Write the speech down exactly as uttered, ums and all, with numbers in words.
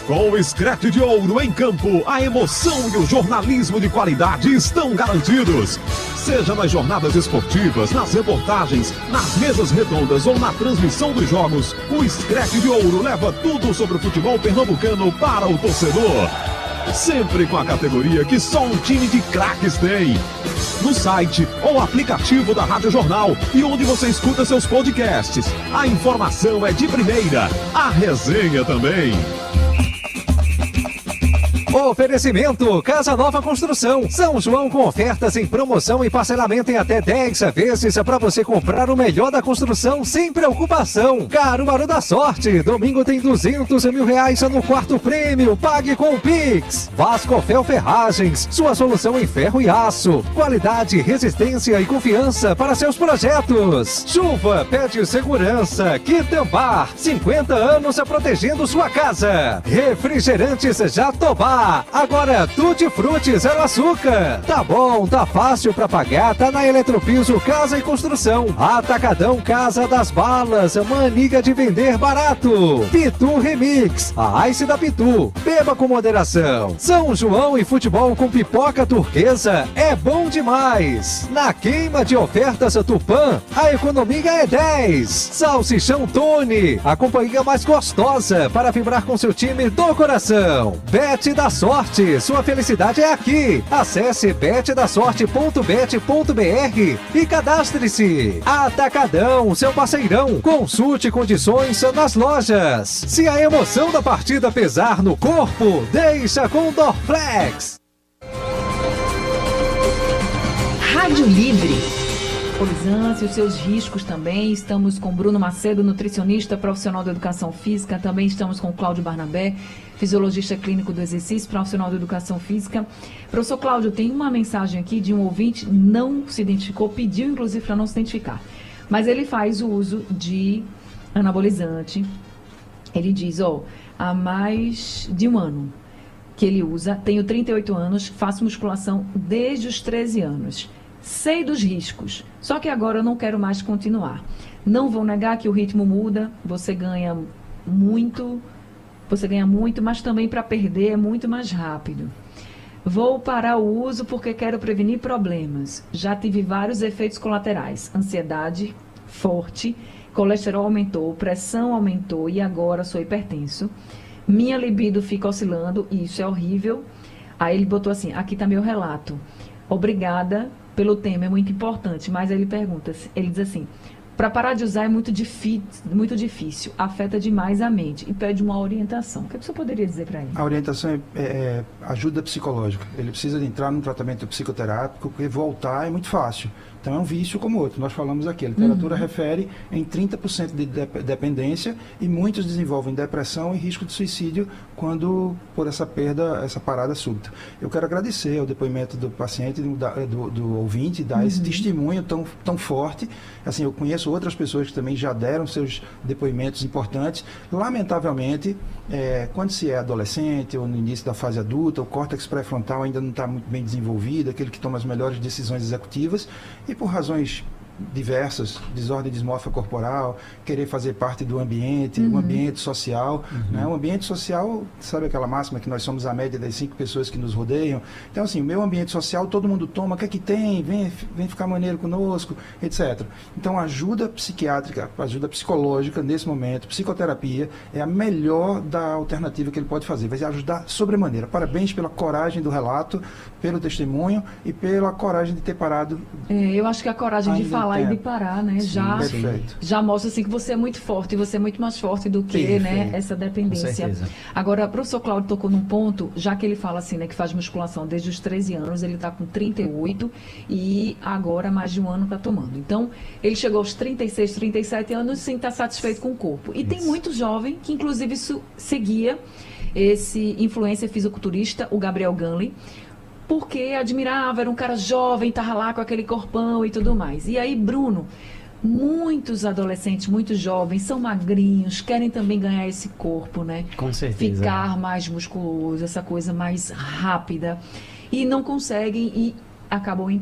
Com o Scratch de Ouro em campo, a emoção e o jornalismo de qualidade estão garantidos. Seja nas jornadas esportivas, nas reportagens, nas mesas redondas ou na transmissão dos jogos, o Scratch de Ouro leva tudo sobre o futebol pernambucano para o torcedor. Sempre com a categoria que só um time de craques tem. No site ou aplicativo da Rádio Jornal e onde você escuta seus podcasts. A informação é de primeira, a resenha também. Oferecimento Casa Nova Construção. São João com ofertas em promoção e parcelamento em até dez vezes para você comprar o melhor da construção sem preocupação. Caruaru da Sorte. Domingo tem duzentos mil reais no quarto prêmio. Pague com o Pix. Vascofel Ferragens. Sua solução em ferro e aço. Qualidade, resistência e confiança para seus projetos. Chuva pede segurança. Quitambar. cinquenta anos protegendo sua casa. Refrigerantes Jatobá. Agora Tutti Frutti zero açúcar. Tá bom, tá fácil pra pagar, tá na Eletropiso Casa e Construção. Atacadão Casa das Balas, maniga de vender barato. Pitu Remix, a Ice da Pitu. Beba com moderação. São João e futebol com pipoca turquesa é bom demais. Na queima de ofertas Tupã, a economia é dez. Salsichão Tony, a companhia mais gostosa para vibrar com seu time do coração. Bet da Sorte, sua felicidade é aqui. Acesse bet da sorte ponto bet ponto br e cadastre-se. Atacadão, seu parceirão. Consulte condições nas lojas. Se a emoção da partida pesar no corpo, deixa com Dorflex. Rádio Livre. Colisãs e os seus riscos também. Estamos com Bruno Macedo, nutricionista profissional da educação física. Também estamos com Cláudio Barnabé, fisiologista clínico do exercício, profissional da educação física. Professor Cláudio, tem uma mensagem aqui de um ouvinte, não se identificou, pediu inclusive para não se identificar. Mas ele faz o uso de anabolizante. Ele diz, ó, há mais de um ano que ele usa, tenho trinta e oito anos, faço musculação desde os treze anos. Sei dos riscos, só que agora eu não quero mais continuar. Não vou negar que o ritmo muda, você ganha muito, você ganha muito, mas também para perder é muito mais rápido. Vou parar o uso porque quero prevenir problemas. Já tive vários efeitos colaterais, ansiedade forte, colesterol aumentou, pressão aumentou e agora sou hipertenso. Minha libido fica oscilando e isso é horrível. Aí ele botou assim, aqui está meu relato. Obrigada pelo tema, é muito importante, mas ele pergunta, ele diz assim, para parar de usar é muito, difi- muito difícil, afeta demais a mente e pede uma orientação. O que você poderia dizer para ele? A orientação é, é, é ajuda psicológica. Ele precisa de entrar num tratamento psicoterápico, porque voltar é muito fácil. Então é um vício como outro. Nós falamos aqui, a literatura uhum. refere em trinta por cento de dependência e muitos desenvolvem depressão e risco de suicídio quando por essa perda, essa parada súbita. Eu quero agradecer ao depoimento do paciente, do, do, do ouvinte, dar uhum. esse testemunho tão, tão forte. Assim, eu conheço outras pessoas que também já deram seus depoimentos importantes. Lamentavelmente, é, quando se é adolescente ou no início da fase adulta, o córtex pré-frontal ainda não está muito bem desenvolvido, aquele que toma as melhores decisões executivas, e por razões diversas, desordem dismórfica corporal, querer fazer parte do ambiente, uhum. um ambiente social. Uhum. Né? O ambiente social, sabe aquela máxima que nós somos a média das cinco pessoas que nos rodeiam? Então, assim, o meu ambiente social, todo mundo toma, o que é que tem? Vem, vem ficar maneiro conosco, etcétera. Então, ajuda psiquiátrica, ajuda psicológica, nesse momento, psicoterapia, é a melhor da alternativa que ele pode fazer. Vai ajudar sobremaneira. Parabéns pela coragem do relato, pelo testemunho e pela coragem de ter parado. É, eu acho que a coragem de falar e de parar, né? Sim, já, perfeito. já mostra assim que você é muito forte, você é muito mais forte do que Perfeito. né, essa dependência. Agora, o professor Cláudio tocou num ponto, já que ele fala assim, né, que faz musculação desde os treze anos, ele está com trinta e oito e agora mais de um ano está tomando. Então, ele chegou aos trinta e seis, trinta e sete anos sem estar satisfeito com o corpo. E Isso. tem muito jovem que inclusive isso seguia esse influencer fisiculturista, o Gabriel Ganley, porque admirava, era um cara jovem, estava lá com aquele corpão e tudo mais. E aí, Bruno, muitos adolescentes, muitos jovens, são magrinhos, querem também ganhar esse corpo, né? Com certeza. Ficar mais musculoso, essa coisa mais rápida. E não conseguem e acabam